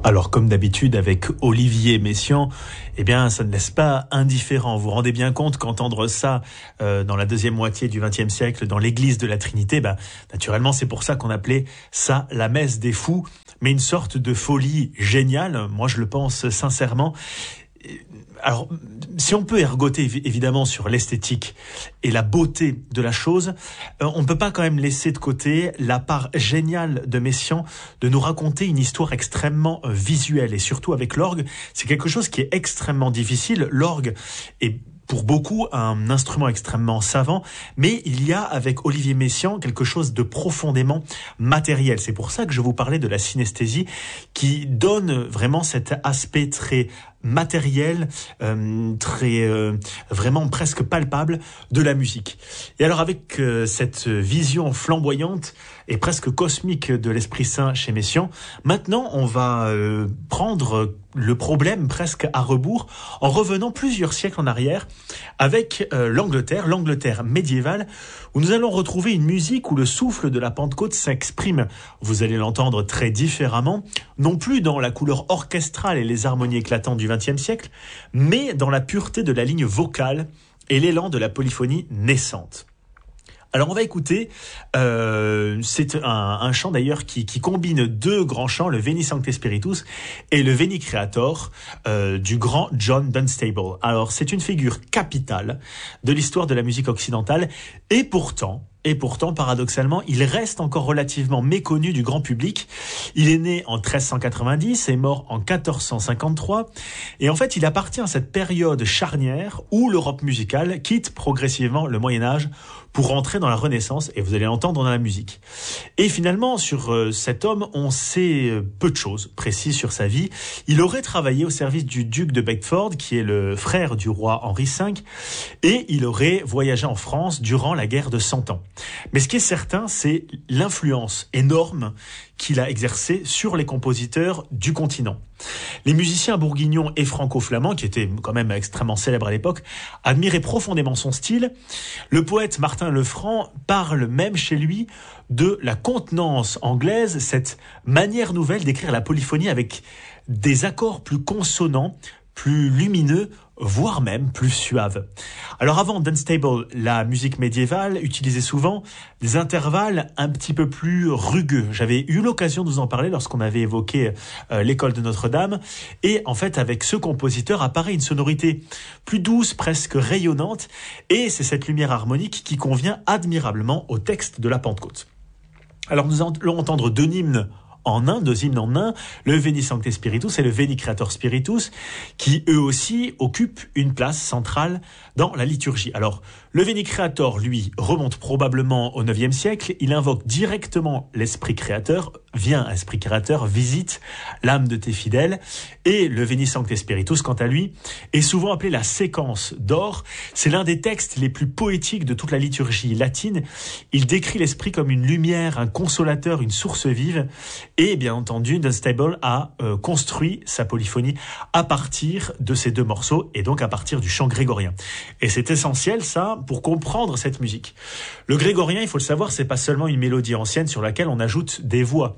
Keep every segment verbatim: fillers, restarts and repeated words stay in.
Alors, comme d'habitude avec Olivier Messiaen, eh bien, ça ne laisse pas indifférent. Vous vous rendez bien compte qu'entendre ça euh, dans la deuxième moitié du vingtième siècle, dans l'église de la Trinité, bah, naturellement, c'est pour ça qu'on appelait ça la messe des fous, mais une sorte de folie géniale. Moi, je le pense sincèrement. Alors, si on peut ergoter évidemment sur l'esthétique et la beauté de la chose, on ne peut pas quand même laisser de côté la part géniale de Messiaen de nous raconter une histoire extrêmement visuelle. Et surtout avec l'orgue, c'est quelque chose qui est extrêmement difficile. L'orgue est pour beaucoup un instrument extrêmement savant, mais il y a avec Olivier Messiaen quelque chose de profondément matériel. C'est pour ça que je vous parlais de la synesthésie qui donne vraiment cet aspect très matériel, euh, très euh, vraiment presque palpable de la musique. Et alors avec euh, cette vision flamboyante et presque cosmique de l'Esprit Saint chez Messiaen, maintenant on va euh, prendre le problème presque à rebours en revenant plusieurs siècles en arrière avec euh, l'Angleterre, l'Angleterre médiévale, où nous allons retrouver une musique où le souffle de la Pentecôte s'exprime. Vous allez l'entendre très différemment, non plus dans la couleur orchestrale et les harmonies éclatantes du vingtième siècle, mais dans la pureté de la ligne vocale et l'élan de la polyphonie naissante. Alors on va écouter, euh, c'est un, un chant d'ailleurs qui, qui combine deux grands chants, le Veni Sancte Spiritus et le Veni Creator euh, du grand John Dunstable. Alors c'est une figure capitale de l'histoire de la musique occidentale et pourtant... Et pourtant, paradoxalement, il reste encore relativement méconnu du grand public. Il est né en treize cent quatre-vingt-dix et mort en quatorze cent cinquante-trois. Et en fait, il appartient à cette période charnière où l'Europe musicale quitte progressivement le Moyen-Âge pour rentrer dans la Renaissance, et vous allez l'entendre dans la musique. Et finalement, sur euh, cet homme, on sait euh, peu de choses précises sur sa vie. Il aurait travaillé au service du duc de Bedford, qui est le frère du roi Henri cinq, et il aurait voyagé en France durant la guerre de Cent Ans. Mais ce qui est certain, c'est l'influence énorme qu'il a exercée sur les compositeurs du continent. Les musiciens bourguignons et franco-flamands, qui étaient quand même extrêmement célèbres à l'époque, admiraient profondément son style. Le poète Martin Lefranc parle même chez lui de la contenance anglaise, cette manière nouvelle d'écrire la polyphonie avec des accords plus consonants, plus lumineux, voire même plus suave. Alors avant Dunstable, la musique médiévale utilisait souvent des intervalles un petit peu plus rugueux. J'avais eu l'occasion de vous en parler lorsqu'on avait évoqué euh, l'école de Notre-Dame. Et en fait, avec ce compositeur apparaît une sonorité plus douce, presque rayonnante. Et c'est cette lumière harmonique qui convient admirablement au texte de la Pentecôte. Alors nous allons entendre deux hymnes en un, deux hymnes en un, le Veni Sancte Spiritus et le Veni Creator Spiritus, qui eux aussi occupent une place centrale dans la liturgie. Alors, le Veni Creator, lui, remonte probablement au neuvième siècle. Il invoque directement l'Esprit Créateur, viens Esprit Créateur, visite l'âme de tes fidèles. Et le Veni Sancte Spiritus, quant à lui, est souvent appelé la séquence d'or. C'est l'un des textes les plus poétiques de toute la liturgie latine. Il décrit l'Esprit comme une lumière, un consolateur, une source vive. Et bien entendu, Dunstable a euh, construit sa polyphonie à partir de ces deux morceaux et donc à partir du chant grégorien. Et c'est essentiel ça pour comprendre cette musique. Le grégorien, il faut le savoir, c'est pas seulement une mélodie ancienne sur laquelle on ajoute des voix.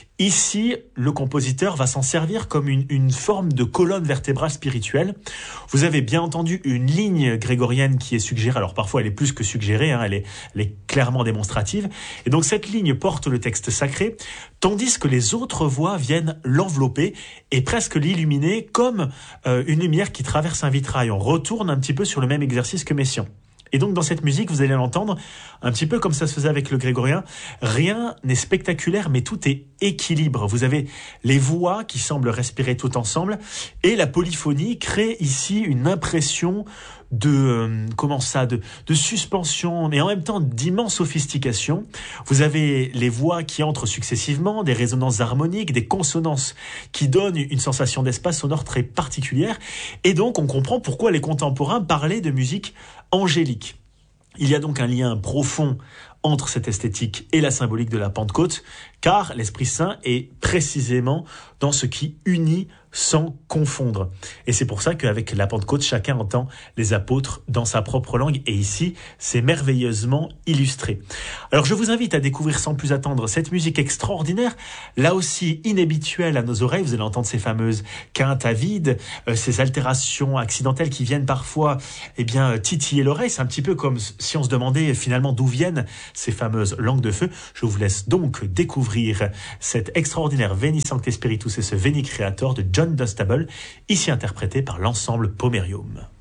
Ici, le compositeur va s'en servir comme une, une forme de colonne vertébrale spirituelle. Vous avez bien entendu une ligne grégorienne qui est suggérée. Alors parfois, elle est plus que suggérée, hein, elle est, elle est clairement démonstrative. Et donc cette ligne porte le texte sacré, tandis que les autres voix viennent l'envelopper et presque l'illuminer comme euh, une lumière qui traverse un vitrail. On retourne un petit peu sur le même exercice que Messiaen. Et donc dans cette musique, vous allez l'entendre, un petit peu comme ça se faisait avec le grégorien, rien n'est spectaculaire, mais tout est équilibre. Vous avez les voix qui semblent respirer tout ensemble, et la polyphonie crée ici une impression de euh, comment ça, de, de suspension, mais en même temps d'immense sophistication. Vous avez les voix qui entrent successivement, des résonances harmoniques, des consonances qui donnent une sensation d'espace sonore très particulière, et donc on comprend pourquoi les contemporains parlaient de musique angélique. Il y a donc un lien profond entre cette esthétique et la symbolique de la Pentecôte, car l'Esprit Saint est précisément dans ce qui unit sans confondre. Et c'est pour ça qu'avec la Pentecôte, chacun entend les apôtres dans sa propre langue. Et ici, c'est merveilleusement illustré. Alors je vous invite à découvrir sans plus attendre cette musique extraordinaire, là aussi inhabituelle à nos oreilles. Vous allez entendre ces fameuses quintes à vide, euh, ces altérations accidentelles qui viennent parfois eh bien, titiller l'oreille. C'est un petit peu comme si on se demandait finalement d'où viennent ces fameuses langues de feu. Je vous laisse donc découvrir cet extraordinaire Veni Sancte Spiritus et ce Veni Creator de John Dunstable, ici interprété par l'ensemble Pomerium.